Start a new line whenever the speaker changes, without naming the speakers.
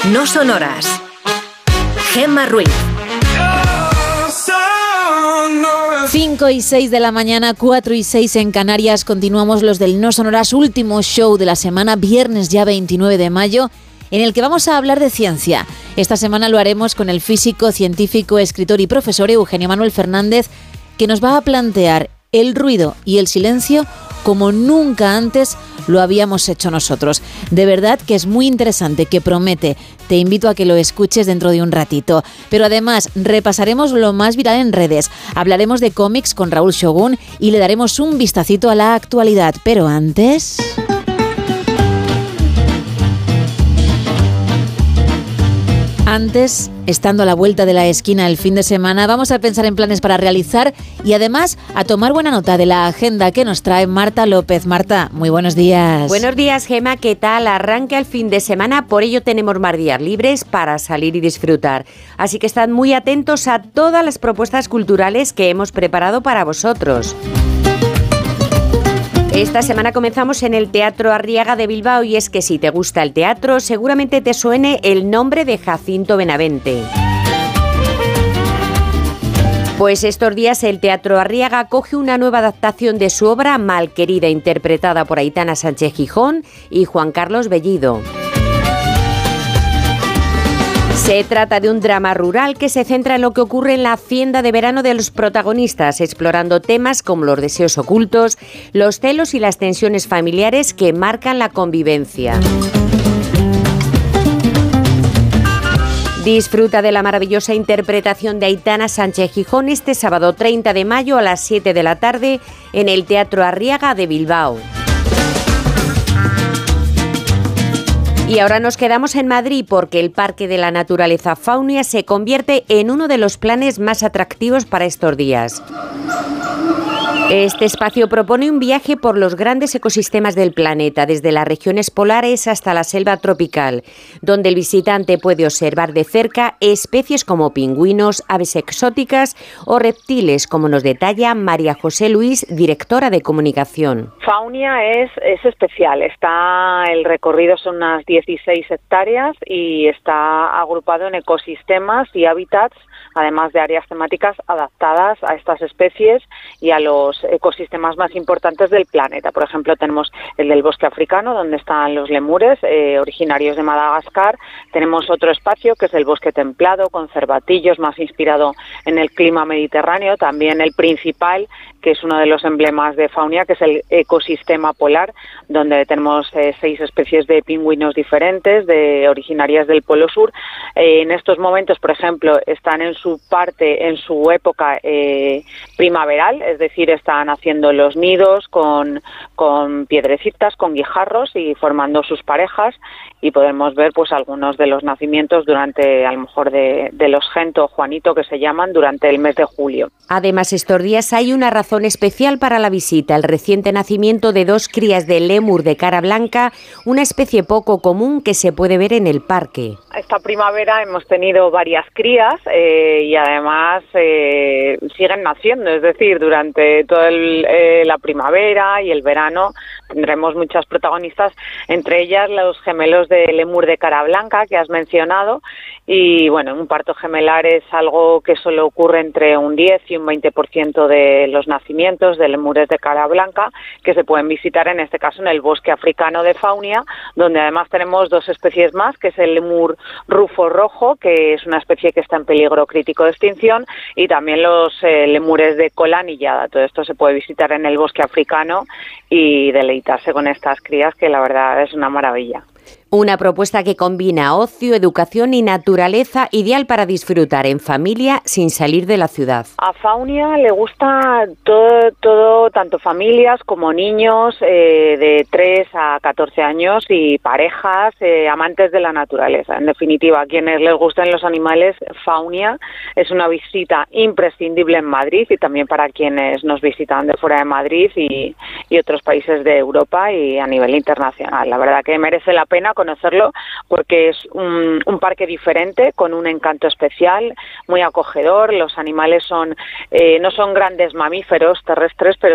No sonoras. Gemma Ruiz.
5 y 6 de la mañana, 4 y 6 en Canarias. Continuamos los del No Sonoras, último show de la semana, viernes ya 29 de mayo, en el que vamos a hablar de ciencia. Esta semana lo haremos con el físico, científico, escritor y profesor Eugenio Manuel Fernández, que nos va a plantear el ruido y el silencio como nunca antes lo habíamos hecho nosotros. De verdad que es muy interesante, que promete. Te invito a que lo escuches dentro de un ratito. Pero además repasaremos lo más viral en redes. Hablaremos de cómics con Raúl Shogun y le daremos un vistacito a la actualidad. Pero antes... Antes, estando a la vuelta de la esquina el fin de semana, vamos a pensar en planes para realizar y además a tomar buena nota de la agenda que nos trae Marta López. Marta, muy buenos días.
Buenos días, Gemma, ¿qué tal? Arranca el fin de semana, por ello tenemos más días libres para salir y disfrutar. Así que estad muy atentos a todas las propuestas culturales que hemos preparado para vosotros. Esta semana comenzamos en el Teatro Arriaga de Bilbao y es que si te gusta el teatro, seguramente te suene el nombre de Jacinto Benavente. Pues estos días el Teatro Arriaga acoge una nueva adaptación de su obra Malquerida, interpretada por Aitana Sánchez Gijón y Juan Carlos Bellido. Se trata de un drama rural que se centra en lo que ocurre en la hacienda de verano de los protagonistas, explorando temas como los deseos ocultos, los celos y las tensiones familiares que marcan la convivencia. Disfruta de la maravillosa interpretación de Aitana Sánchez Gijón este sábado 30 de mayo a las 7 de la tarde en el Teatro Arriaga de Bilbao. Y ahora nos quedamos en Madrid porque el Parque de la Naturaleza Faunia se convierte en uno de los planes más atractivos para estos días. Este espacio propone un viaje por los grandes ecosistemas del planeta, desde las regiones polares hasta la selva tropical, donde el visitante puede observar de cerca especies como pingüinos, aves exóticas o reptiles, como nos detalla María José Luis, directora de comunicación.
Faunia es especial. El recorrido son unas 16 hectáreas y está agrupado en ecosistemas y hábitats, además de áreas temáticas adaptadas a estas especies y a los ecosistemas más importantes del planeta. Por ejemplo, tenemos el del bosque africano, donde están los lemures, originarios de Madagascar. Tenemos otro espacio, que es el bosque templado, con cervatillos, más inspirado en el clima mediterráneo. También el principal, que es uno de los emblemas de Faunia, que es el ecosistema polar, donde tenemos 6 especies de pingüinos diferentes, originarias del Polo Sur. En estos momentos, por ejemplo, están en su época primaveral, es decir, están haciendo los nidos con piedrecitas, con guijarros y formando sus parejas, y podemos ver pues algunos de los nacimientos durante, a lo mejor de los Gento o Juanito, que se llaman, durante el mes de julio.
Además, estos días hay una razón especial para la visita: el reciente nacimiento de 2 crías de lémur de cara blanca, una especie poco común que se puede ver en el parque.
Esta primavera hemos tenido varias crías y además siguen naciendo, es decir, durante toda la primavera y el verano tendremos muchas protagonistas, entre ellas los gemelos de lémur de cara blanca que has mencionado. Y bueno, un parto gemelar es algo que solo ocurre entre un 10 y un 20% de los nacimientos de lémures de cara blanca, que se pueden visitar en este caso en el bosque africano de Faunia, donde además tenemos 2 especies más, que es el lémur rufo rojo, que es una especie que está en peligro crítico de extinción, y también los lémures de cola anillada. Todo esto se puede visitar en el bosque africano y deleitarse con estas crías, que la verdad es una maravilla.
Una propuesta que combina ocio, educación y naturaleza, ideal para disfrutar en familia sin salir de la ciudad.
A Faunia le gusta todo, tanto familias como niños de 3 a 14 años y parejas amantes de la naturaleza. En definitiva, a quienes les gusten los animales, Faunia es una visita imprescindible en Madrid, y también para quienes nos visitan de fuera de Madrid y otros países de Europa y a nivel internacional. La verdad que merece la pena conocerlo porque es un parque diferente, con un encanto especial, muy acogedor. Los animales no son grandes mamíferos terrestres, pero